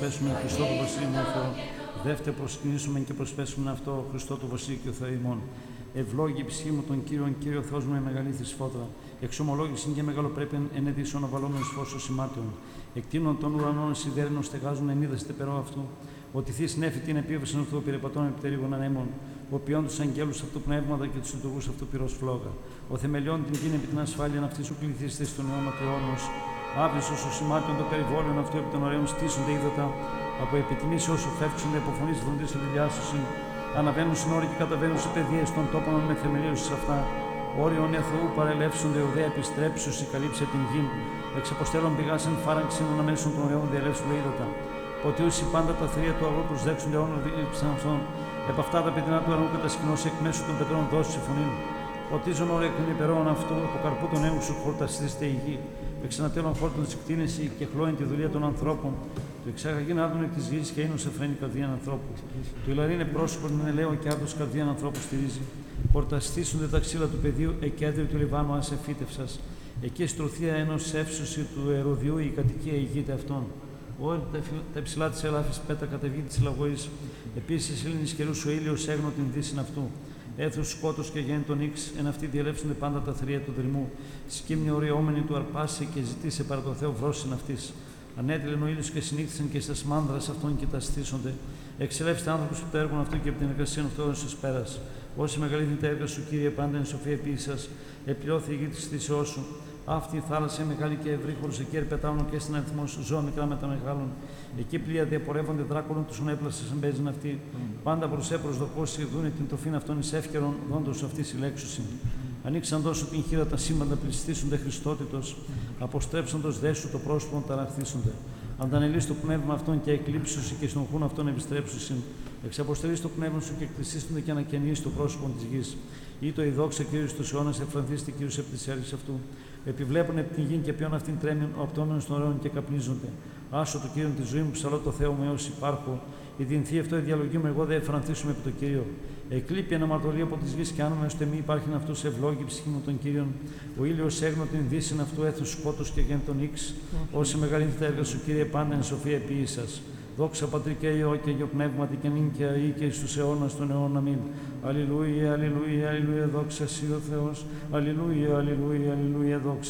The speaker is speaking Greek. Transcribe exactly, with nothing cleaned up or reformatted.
προσθέσουμε Χριστό του Βασίλειο μου Θεό. Δεύτερο προσκυνήσουμε και προσθέσουμε αυτό Χριστό του Βασίλειο και ο Θεό ημών. Ευλόγη ψυχή μου τον Κύριον, Κύριο Θεός μου με μεγαλύτερη σφόδρα. Εξομολόγηση και μεγαλοπρέπειαν ενεδίσων αβαλόμενο φως σημάτων. Εκτείνων των ουρανών σιδέρνων στεγάζουν ενίδαστε τεπερό αυτού. Ότι θείς νέφη την επίβασαν αυτού περιπατών επιτερίγων ανέμων. Ο ποιόν του αγγέλου αυτού πνεύματα και του λειτουργού αυτού πυρός φλόγα. Ο θεμελιών την γίνει επί την ασφάλεια αυτή σου κληθίστε στον αιώνα του αιώνο. Άβυσο ο σημάτων των περιβόλων αυτού επί των ωραίων στήσονται είδωτα. Από επιτιμήσει όσου φεύξουν υποφωνεί φροντίσει τη διάσωση. Αναβαίνουν στην όρη και καταβαίνουν σε παιδείε των τόπων με θεμελίωση σε αυτά. Όριον εθού παρελεύσονται ουδέ επιστρέψου ή καλύψε την γη. Εξαποστέλων πηγάσεν φάραξιν αναμέσων των ωραίων διαλέψου είδωτα. Ποτιούσι πάντα τα θηρία του αγρού προσδέξονται αιώνα δίληψαν αυτών. Επ' αυτά τα πετεινά του αργού κατασκηνώσει εκ μέσου των πετρών δώσει σε φωνήν. Ποτίζον ώρα εκ των υπερών αυτού, από καρπού των έου σου χορταστήσετε η γη. Εξανατέλων χόρτων τη εκτείνεση και χλώην τη δουλεία των ανθρώπων. Του εξάγαγεν άδων εκ τη γη και είνο σε φρένει καρδίαν ανθρώπου. Του ηλαρίνε πρόσωπον είναι λέω και άδο καρδίαν ανθρώπου στηρίζει. Χορταστήσονται τα ξύλα του πεδίου, εκέντρι του Λιβάνου άσε φύτευσα. Εκεί στρωθία ενό εύσωση του Ερωδιού η κατοικία ηγείται αυτών. Όλοι τα υψηλά τη ελάφη πέτα κατεβεί τη λαγωή. Επίση, ήλιν καιρού ο ήλιο έγνω την δύση αυτού. Έθου σκότο και γέννη τον ύξ, εν αυτοί διελεύσονται πάντα τα θηρία του δρυμού. Σκύμνη οριόμενη του αρπάσει και ζητήσε παρά το Θεό βρόσιν αυτή. Ανέτειλεν ο ήλιο και συνήθισαν και στα μάνδρα αυτών και τα στήσονται. Εξελεύστε άνθρωποι που το έργο αυτού και από την εργασία αυτού ω πέρα. Όσοι μεγαλύτερη τα έργα σου, κύριε, πάντα εν σοφία επίση σα, επληρώθη η γη τη θύσεώ σου. Αυτή η θάλασσα μεγάλη και ευρύχωρη, εκεί ερπετάουν και στην αριθμό σου, ζώα μικρά με τα μεγάλων. Εκεί πλοία διαπορεύονται δράκονων του έπλασε, εμπέζουν αυτοί. Mm. Πάντα προσέ προσδοκώσει, δούνε την τοφήν αυτών ει εύκαιρον, δόντω αυτή συλλέξουσιν. Ανοίξαν τόσο την χείρα τα σύμπαντα, πληστήσονται Χριστότητο, αποστρέψαντο δέσου το πρόσωπο ταραχθήσονται. Αντανελεί το πνεύμα αυτών και εκλείψουσι και στον χούν αυτών επιστρέψουσιν. Εξαποστελεί το πνεύμα σου και εκκλησίστονται και ανακαινεί το πρόσωπο τη γη. Ή το ειδόξα Κύριο του αιώνα, εφρανθίστη Κύριο επί τη αίρεση αυτού. Επιβλέπουν επί την γη και ποιον αυτήν τρέμουν, ο απτόμενο των ωραίων και καπνίζονται. Άσο το Κύριο τη ζωή μου, ψαλώ το Θεό μου έω υπάρχω. Η δυνθή αυτό η διαλογή μου, εγώ δεν εφρανθίσουμε επί το Κύριο. Εκλείπει αναμαρτωλία από τη γη και άνομα ώστε μη υπάρχει αυτού ευλόγη ψυχή μου των Κύριων. Ο ήλιο έγνω την δύση αυτού έθου σκότου και γεν τον ύξ. Όσοι μεγαλύτερη τα έργα σου, Κύριε, πάντα εν σοφία επί σα. Δόξα Πατρί και Υιό και Υιό Πνεύματι και νυν και αεί και εις τους αιώνας των αιώνων. Αμήν. Αλληλούια, αλληλούια, αλληλούια, δόξα Συ ο Θεός. Αλληλούια, αλληλούια, αλληλούια, δόξα.